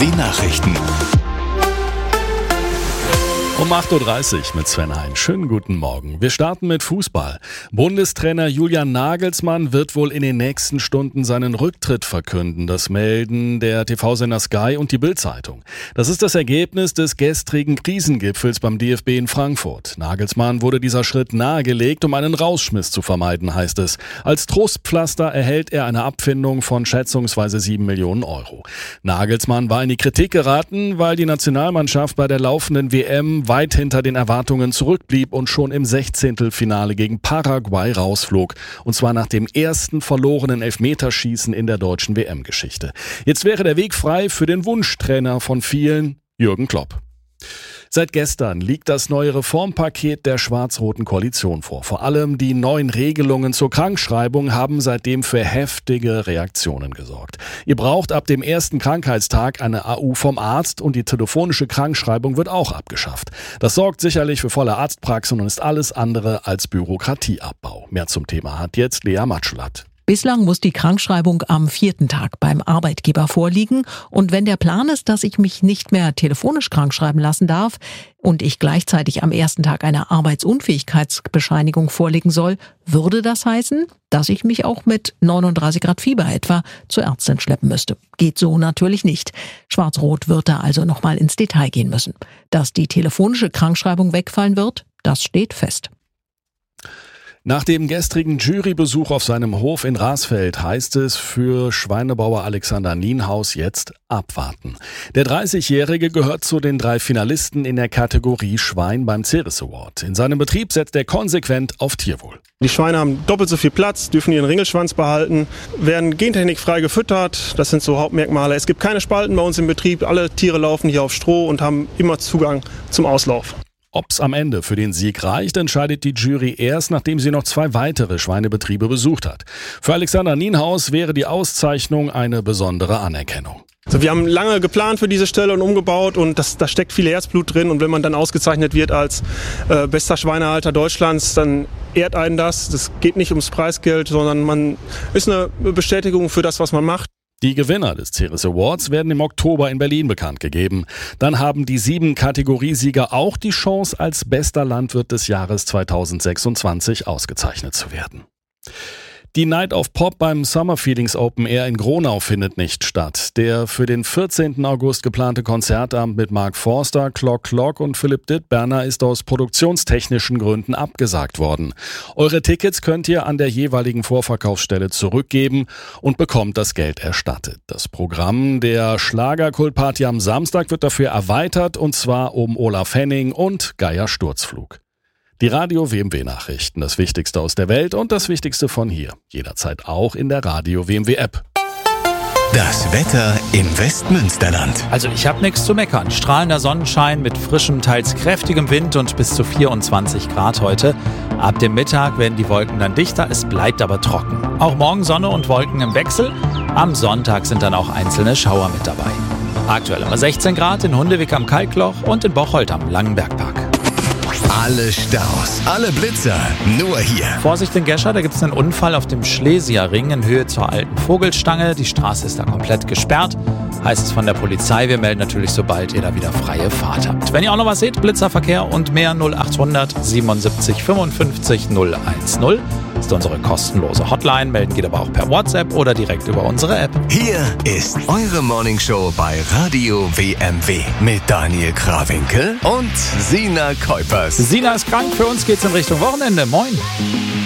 Nachrichten. Um 8.30 Uhr mit Sven Hein. Schönen guten Morgen. Wir starten mit Fußball. Bundestrainer Julian Nagelsmann wird wohl in den nächsten Stunden seinen Rücktritt verkünden. Das melden der TV-Sender Sky und die Bild-Zeitung. Das ist das Ergebnis des gestrigen Krisengipfels beim DFB in Frankfurt. Nagelsmann wurde dieser Schritt nahegelegt, um einen Rausschmiss zu vermeiden, heißt es. Als Trostpflaster erhält er eine Abfindung von schätzungsweise 7 Millionen Euro. Nagelsmann war in die Kritik geraten, weil die Nationalmannschaft bei der laufenden WM weit hinter den Erwartungen zurückblieb und schon im 16. gegen Paraguay rausflog. Und zwar nach dem ersten verlorenen Elfmeterschießen in der deutschen WM-Geschichte. Jetzt wäre der Weg frei für den Wunschtrainer von vielen, Jürgen Klopp. Seit gestern liegt das neue Reformpaket der schwarz-roten Koalition vor. Vor allem die neuen Regelungen zur Krankschreibung haben seitdem für heftige Reaktionen gesorgt. Ihr braucht ab dem ersten Krankheitstag eine AU vom Arzt und die telefonische Krankschreibung wird auch abgeschafft. Das sorgt sicherlich für volle Arztpraxen und ist alles andere als Bürokratieabbau. Mehr zum Thema hat jetzt Lea Matschulat. Bislang muss die Krankschreibung am 4. Tag beim Arbeitgeber vorliegen. Und wenn der Plan ist, dass ich mich nicht mehr telefonisch krankschreiben lassen darf und ich gleichzeitig am ersten Tag eine Arbeitsunfähigkeitsbescheinigung vorlegen soll, würde das heißen, dass ich mich auch mit 39 Grad Fieber etwa zur Ärztin schleppen müsste. Geht so natürlich nicht. Schwarz-Rot wird da also nochmal ins Detail gehen müssen. Dass die telefonische Krankschreibung wegfallen wird, das steht fest. Nach dem gestrigen Jurybesuch auf seinem Hof in Rasfeld heißt es für Schweinebauer Alexander Nienhaus jetzt abwarten. Der 30-Jährige gehört zu den 3 Finalisten in der Kategorie Schwein beim Ceres Award. In seinem Betrieb setzt er konsequent auf Tierwohl. Die Schweine haben doppelt so viel Platz, dürfen ihren Ringelschwanz behalten, werden gentechnikfrei gefüttert. Das sind so Hauptmerkmale. Es gibt keine Spalten bei uns im Betrieb. Alle Tiere laufen hier auf Stroh und haben immer Zugang zum Auslauf. Ob's am Ende für den Sieg reicht, entscheidet die Jury erst, nachdem sie noch 2 weitere Schweinebetriebe besucht hat. Für Alexander Nienhaus wäre die Auszeichnung eine besondere Anerkennung. Also wir haben lange geplant für diese Stelle und umgebaut und da steckt viel Herzblut drin. Und wenn man dann ausgezeichnet wird als bester Schweinehalter Deutschlands, dann ehrt einen das. Das geht nicht ums Preisgeld, sondern man ist eine Bestätigung für das, was man macht. Die Gewinner des Ceres Awards werden im Oktober in Berlin bekannt gegeben. Dann haben die 7 Kategoriesieger auch die Chance, als bester Landwirt des Jahres 2026 ausgezeichnet zu werden. Die Night of Pop beim Summer Feelings Open Air in Gronau findet nicht statt. Der für den 14. August geplante Konzertabend mit Mark Forster, Clock Clock und Philipp Dittberner ist aus produktionstechnischen Gründen abgesagt worden. Eure Tickets könnt ihr an der jeweiligen Vorverkaufsstelle zurückgeben und bekommt das Geld erstattet. Das Programm der Schlagerkultparty am Samstag wird dafür erweitert und zwar um Olaf Henning und Geier Sturzflug. Die Radio WMW Nachrichten, das Wichtigste aus der Welt und das Wichtigste von hier. Jederzeit auch in der Radio WMW App. Das Wetter im Westmünsterland. Also ich habe nichts zu meckern. Strahlender Sonnenschein mit frischem, teils kräftigem Wind und bis zu 24 Grad heute. Ab dem Mittag werden die Wolken dann dichter, es bleibt aber trocken. Auch morgen Sonne und Wolken im Wechsel. Am Sonntag sind dann auch einzelne Schauer mit dabei. Aktuell aber 16 Grad in Hundewig am Kalkloch und in Bocholt am Langenbergpark. Alle Staus, alle Blitzer, nur hier. Vorsicht in Gescher, da gibt es einen Unfall auf dem Schlesierring in Höhe zur alten Vogelstange. Die Straße ist da komplett gesperrt. Heißt es von der Polizei, wir melden natürlich, sobald ihr da wieder freie Fahrt habt. Wenn ihr auch noch was seht, Blitzerverkehr und mehr 0800 77 55 010 ist unsere kostenlose Hotline. Melden geht aber auch per WhatsApp oder direkt über unsere App. Hier ist eure Morningshow bei Radio WMW mit Daniel Krawinkel und Sina Kuipers. Sina ist krank, für uns geht's in Richtung Wochenende. Moin.